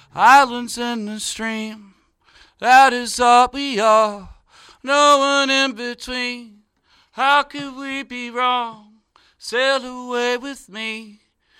islands in the stream. That is all we are, no one in between. How could we be wrong? Sail away with me.